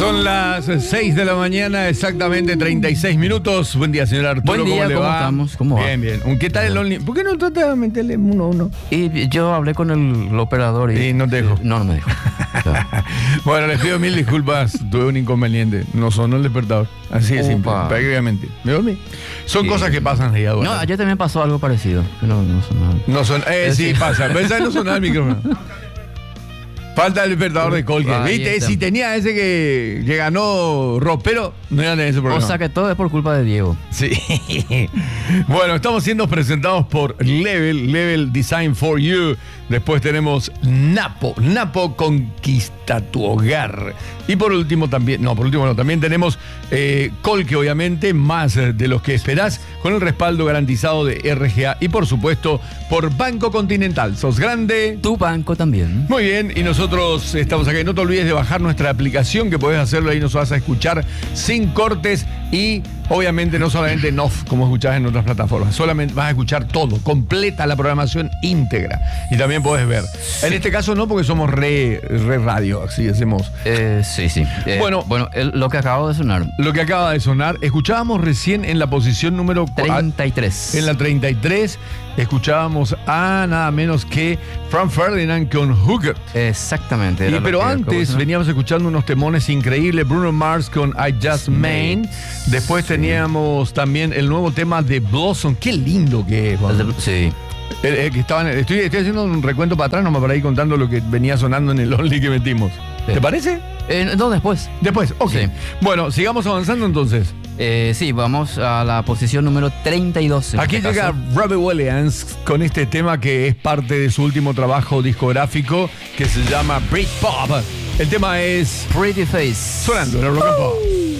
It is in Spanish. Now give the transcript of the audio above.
Son las 6 de la mañana, exactamente 36 minutos. Buen día, señor Arturo. Buen día, ¿cómo le ¿cómo va? estamos? ¿Cómo va? Bien, bien. ¿Qué tal el Only? ¿Por qué no trata de meterle uno a uno? Y yo hablé con el operador y... Y no te dejó. No me dejó. Bueno, les pido mil disculpas. Tuve un inconveniente. No sonó el despertador. Así de simple. Opa. Prácticamente. ¿Me dormí? Son cosas que pasan ahí ahora. No, ayer también pasó algo parecido. No sonaba. No son. Sí, pasa. Pensá que no sonaba el micrófono. Falta el despertador de Colque. Ahí ¿Viste? está. Si tenía ese que ganó Ropero, no iba a tener ese problema. O sea que todo es por culpa de Diego. Sí. Bueno, estamos siendo presentados por Level Design for You. Después tenemos Napo conquista tu hogar. Y por último también, también tenemos Colque, obviamente, más de los que esperás, con el respaldo garantizado de RGA y por supuesto por Banco Continental. ¿Sos grande? Tu banco también. Muy bien, y nosotros estamos acá. No te olvides de bajar nuestra aplicación, que podés hacerlo ahí, nos vas a escuchar sin cortes y obviamente no solamente en off, como escuchás en otras plataformas, solamente vas a escuchar todo, completa la programación íntegra. Y también podés ver. En este caso no, porque somos re radio, así hacemos. Sí. Bueno, lo que acabo de sonar. Lo que acaba de sonar, escuchábamos recién en la posición número 33. En la 33 escuchábamos a nada menos que Frank Ferdinand con Hooker. Exactamente. era lo Pero que acabo de antes sonar. veníamos escuchando unos temones increíbles. Bruno Mars con I Just Made. Después teníamos también el nuevo tema de Blossom. Qué lindo que es. Juan. Sí. Que estoy haciendo un recuento para atrás, nomás para ir contando lo que venía sonando en el Only que metimos. Sí. ¿Te parece? No, después. Después, ok. Sí. Bueno, sigamos avanzando entonces. Sí, vamos a la posición número 32. Aquí llega Robbie Williams con este tema que es parte de su último trabajo discográfico que se llama Britpop. El tema es Pretty Face. sonando en el Rock and Pop.